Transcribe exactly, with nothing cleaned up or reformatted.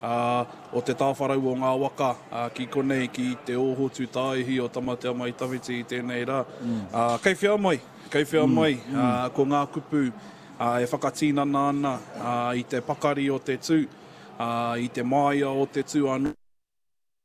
Uh, o te tāwharau o ngā waka uh, ki konei ki te ohotu tāihi o tamatea mai tawhiti i tēnei rā. Mm. Uh, kei whia mai, kei whia mm. mai, uh, mm. ko ngā kupu uh, e whakatīnana ana uh, i te pakari o te tū, uh, i te māia o te tū anu.